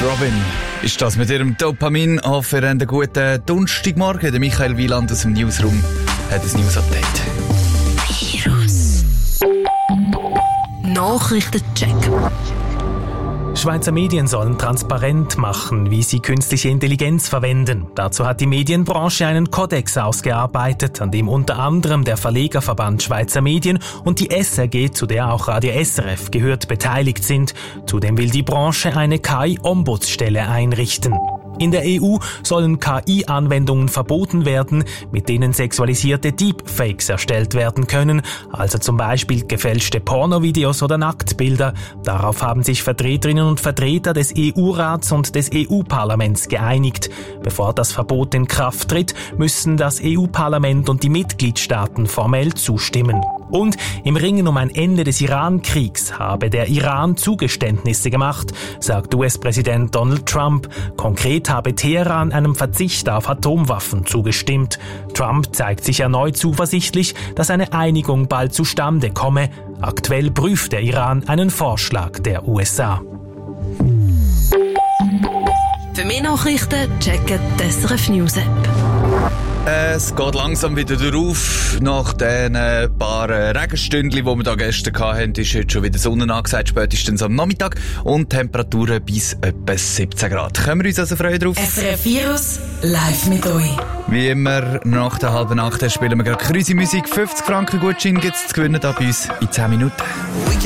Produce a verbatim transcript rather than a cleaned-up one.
Robin ist das mit ihrem Dopamin. Hoffe, ihr habt einen guten Donnerstagmorgen. Der Michael Wieland aus dem Newsroom hat ein News-Update. Virus. Nachrichtencheck. Schweizer Medien sollen transparent machen, wie sie künstliche Intelligenz verwenden. Dazu hat die Medienbranche einen Kodex ausgearbeitet, an dem unter anderem der Verlegerverband Schweizer Medien und die S R G, zu der auch Radio S R F gehört, beteiligt sind. Zudem will die Branche eine K I-Ombudsstelle einrichten. In der E U sollen K I-Anwendungen verboten werden, mit denen sexualisierte Deepfakes erstellt werden können, also zum Beispiel gefälschte Pornovideos oder Nacktbilder. Darauf haben sich Vertreterinnen und Vertreter des E U-Rats und des E U-Parlaments geeinigt. Bevor das Verbot in Kraft tritt, müssen das E U-Parlament und die Mitgliedstaaten formell zustimmen. Und im Ringen um ein Ende des Iran-Kriegs habe der Iran Zugeständnisse gemacht, sagt U S-Präsident Donald Trump. Konkret habe Teheran einem Verzicht auf Atomwaffen zugestimmt. Trump zeigt sich erneut zuversichtlich, dass eine Einigung bald zustande komme. Aktuell prüft der Iran einen Vorschlag der U S A. Für mehr Nachrichten checken die S R F News App. Es geht langsam wieder drauf. Nach den paar Regenstündchen, die wir da gestern hatten, ist heute schon wieder Sonne angesagt, spätestens am Nachmittag. Und Temperaturen bis etwa siebzehn Grad. Können wir uns also freuen drauf? S R F Virus live mit euch. Wie immer, nach der halben Nacht spielen wir gerade Krüsi-Musik. fünfzig Franken Gutschein gibt es zu gewinnen da bei uns in zehn Minuten.